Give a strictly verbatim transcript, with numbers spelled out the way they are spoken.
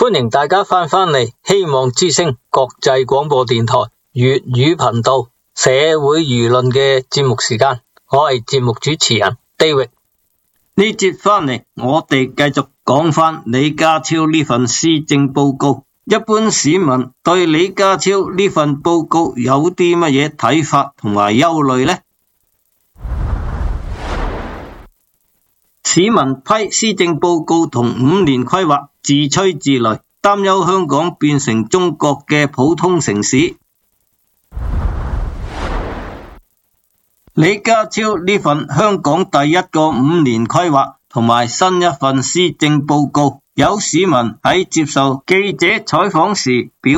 歡迎大家翻返嚟希望之聲國際廣播電台粵語頻道社會輿論嘅節目時間，我係節目主持人 David。 呢節翻嚟，我哋繼續講翻李家超呢份施政報告。一般市民對李家超呢份報告有啲乜嘢睇法同埋憂慮呢？市民批施政報告同五年規劃自吹自擂，擔憂香港變成中國嘅普通城市。李家超呢份香港第一個五年規劃同埋新一份施政報告，有市民喺接受記者採訪時表